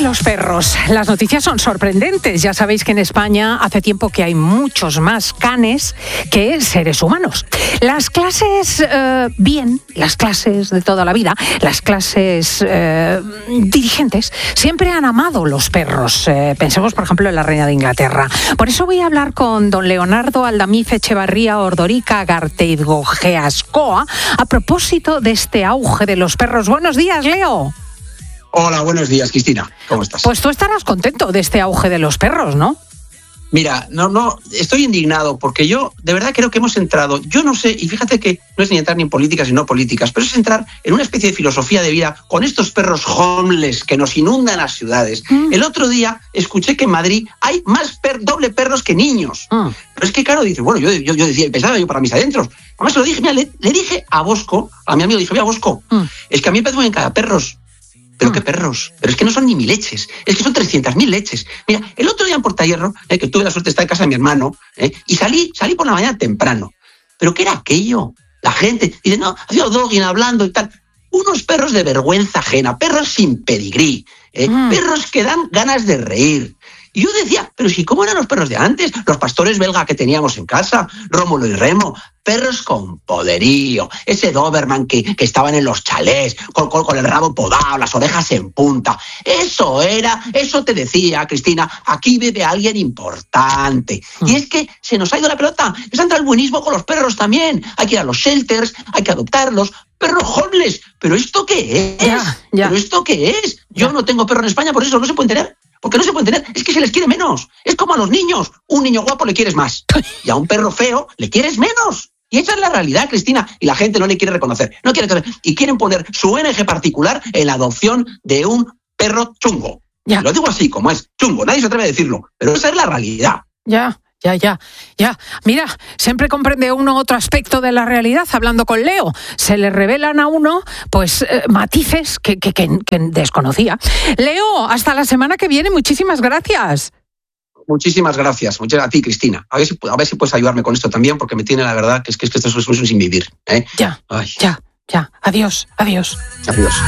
los perros. Las noticias son sorprendentes. Ya sabéis que en España hace tiempo que hay muchos más canes que seres humanos. Las clases, las clases de toda la vida, las clases dirigentes, siempre han amado los perros. Pensemos, por ejemplo, en la reina de Inglaterra. Por eso voy a hablar con don Leonardo Aldamiz Echevarría Ordorica Garteidgogeascoa a propósito de este auge de los perros. Buenos días, Leo. Hola, buenos días, Cristina. ¿Cómo estás? Pues tú estarás contento de este auge de los perros, ¿no? Mira, no, estoy indignado porque yo de verdad creo que hemos entrado, yo no sé, y fíjate que no es ni entrar ni en políticas ni no políticas, pero es entrar en una especie de filosofía de vida con estos perros homeless que nos inundan las ciudades. El otro día escuché que en Madrid hay más doble perros que niños. Pero es que claro, dice, bueno, yo decía, pensaba yo para mis adentros. Además se lo dije, mira, le dije a Bosco, a mi amigo, le dije, mira, Bosco, es que a mí me parece muy bien cada perros. ¿Pero qué perros? Pero es que no son ni 1000 leches, es que son 300.000 leches. Mira, el otro día en Portahierro, que tuve la suerte de estar en casa de mi hermano, y salí por la mañana temprano. ¿Pero qué era aquello? La gente dice, no, había dogging hablando y tal. Unos perros de vergüenza ajena, perros sin pedigrí, perros que dan ganas de reír. Y yo decía, pero si cómo eran los perros de antes, los pastores belga que teníamos en casa, Rómulo y Remo, perros con poderío, ese Doberman que estaban en los chalés, con el rabo podado, las orejas en punta. Eso te decía, Cristina, aquí vive alguien importante. Y es que se nos ha ido la pelota, les ha entrado el buenismo con los perros también. Hay que ir a los shelters, hay que adoptarlos. Perros homeless, ¿pero esto qué es? Ya. ¿Pero esto qué es? Yo no tengo perro en España, por eso no se pueden tener. Porque no se pueden tener, es que se les quiere menos. Es como a los niños. Un niño guapo le quieres más. Y a un perro feo le quieres menos. Y esa es la realidad, Cristina. Y la gente no le quiere reconocer. Y quieren poner su ONG particular en la adopción de un perro chungo. Ya. Lo digo así, como es, chungo. Nadie se atreve a decirlo. Pero esa es la realidad. Ya. Mira, siempre comprende uno otro aspecto de la realidad hablando con Leo. Se le revelan a uno, pues, matices que desconocía. Leo, hasta la semana que viene. Muchísimas gracias. Muchísimas gracias. Muchas a ti, Cristina. A ver si puedes ayudarme con esto también, porque me tiene la verdad que esto es un sin vivir. Ya. Adiós. Adiós.